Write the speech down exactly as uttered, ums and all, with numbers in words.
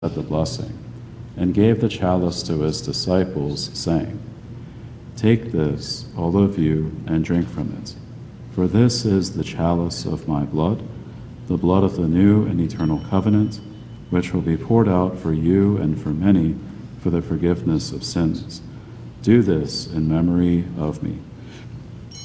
at the blessing, and gave the chalice to his disciples, saying, "Take this, all of you, and drink from it, for this is the chalice of my blood, the blood of the new and eternal covenant, which will be poured out for you and for many for the forgiveness of sins. Do this in memory of me."